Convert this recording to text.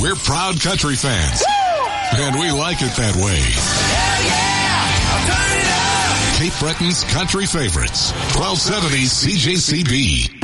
We're proud country fans. Woo! And we like it that way. Hell yeah! I'll turn it up! Cape Breton's country favorites. 1270 CJCB.